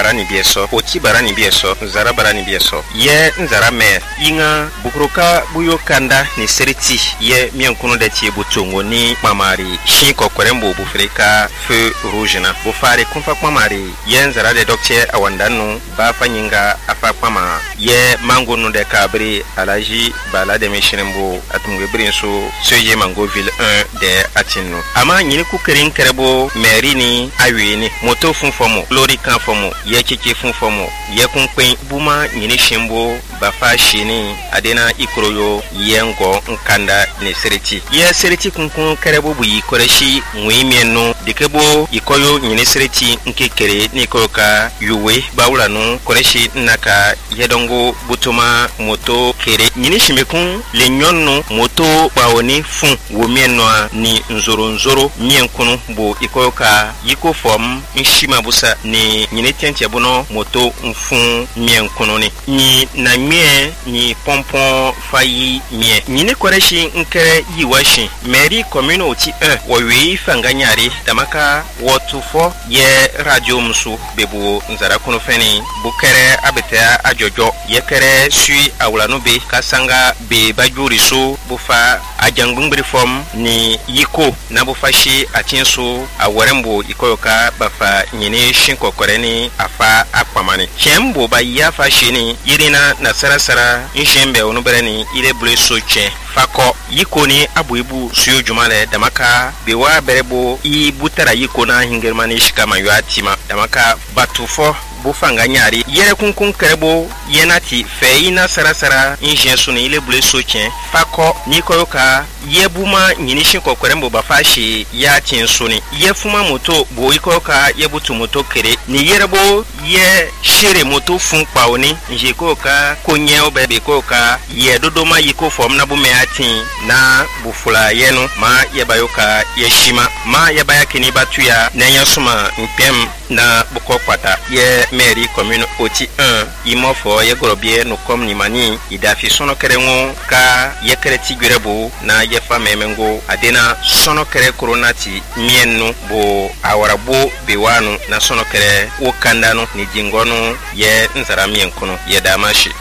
barani bieso oti barani bieso nzara barani bieso ye nzara me yinga bukroka buyo kanda ni seriti ye miankuno de tie butongo ni mamari shi kokorembo bufreka feu rouge na bufare kumfa mamari ye nzara de docteur awandanu ba fanyinga afa mama ye mango no de kabri alaji bala de mishinembo atungwe brinso soye mango ville 1 de atinu ama nyini ku kerin kerebo meri ni aweni moto funfomo lori kan fomo ye keke funfomo ye kunpen buma nyini shimbo bafa shini adena ikroyo yengo nkanda ne seriti ye seriti kunkun kerebo buyi koreshi ngwimieno dikebo ikoyo nyini seriti nkekere ni koka yuwe baulanu koreshi naka yedongo butuma moto kere nyini shimekun le nyonno moto bawoni fun womienwa ni nzoro mienkunu bo ikoka yiko form nshima busa ni nyini tente bono moto mfun mienkunu ni na mie ni pompon fayi mie nyini koreshi nkere yiwashi meri commune oti 1 wowi fanganyari tamaka wotufo ye radio musu bebu nzara kunu feni bukere abetea ajojo yekere sui awulanu be kasanga be bajuri so bufa ajangbungri form ni yiko na bufashi atinso awarembo ikoyoka bafa nyine shinko koreni afa akwamani chembo ba yafa shini yirina na sarasara njembe onubereni ile ble soche fako yiko ni abuibu suyo jumale damaka bewa berebo I butara yiko na hingermani shikama yuatima damaka batufo bufanga nyari yere kunkun kerebo yenati feina sarasara injensu ni ile ble soche fako nikoyoka yebuma nyinishin kokorembo bafashi ya tinsuni yefuma moto bo ikoyoka yebutu moto kere ni yerebo ye shere moto fun paoni njikoka konye obebe koka ye dodoma yiko form na bume atin na bufula yeno ma yebayoka yeshima ma yebaya kini batuya na yasuma mpem na bukokwata ye meri commune oti 1 imofo ye gorobie no kom ni mani idafi sono kerengo ka ye kereti gwerebo na ye famemengo adena sono kere koronati mienno bo awarabo bewanu na sono kere okandano ni jingono ye nzara mienkono ye damashi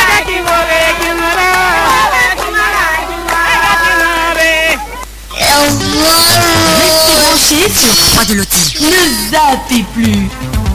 Restez branchés sur 3 de Loti. Ne zappez plus.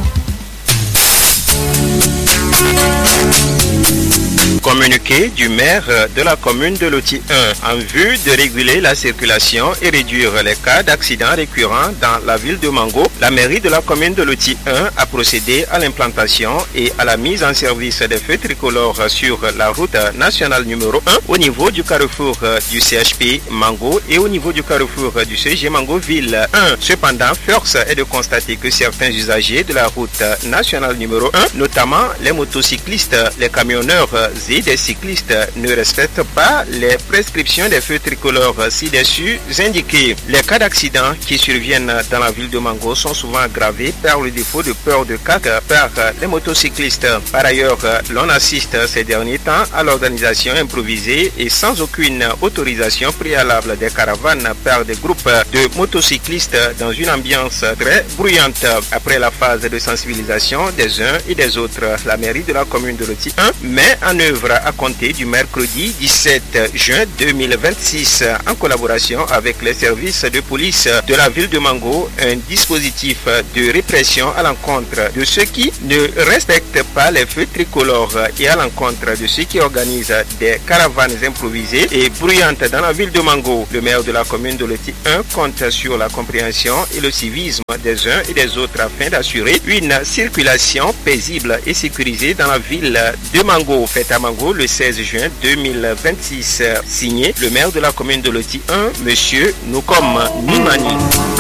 Communiqué du maire de la commune de Loti 1 en vue de réguler la circulation et réduire les cas d'accidents récurrents dans la ville de Mango. La mairie de la commune de Loti 1 a procédé à l'implantation et à la mise en service des feux tricolores sur la route nationale numéro 1 au niveau du carrefour du CHP Mango et au niveau du carrefour du CG Mango Ville 1. Cependant, force est de constater que certains usagers de la route nationale numéro 1, notamment les motocyclistes, les camionneurs et des cyclistes, ne respectent pas les prescriptions des feux tricolores ci-dessus indiqués. Les cas d'accidents qui surviennent dans la ville de Mango sont souvent aggravés par le défaut de peur de cac par les motocyclistes. Par ailleurs, l'on assiste ces derniers temps à l'organisation improvisée et sans aucune autorisation préalable des caravanes par des groupes de motocyclistes dans une ambiance très bruyante. Après la phase de sensibilisation des uns et des autres, la mairie de la commune de Loti 1 met en œuvre à compter du mercredi 17 juin 2026 en collaboration avec les services de police de la ville de Mango un dispositif de répression à l'encontre de ceux qui ne respectent pas les feux tricolores et à l'encontre de ceux qui organisent des caravanes improvisées et bruyantes dans la ville de Mango. Le maire de la commune de Loti 1 compte sur la compréhension et le civisme des uns et des autres afin d'assurer une circulation paisible et sécurisée dans la ville de Mango. Fête à Mango le 16 juin 2026. Signé le maire de la commune de Loti 1, Monsieur Nukom Nimani.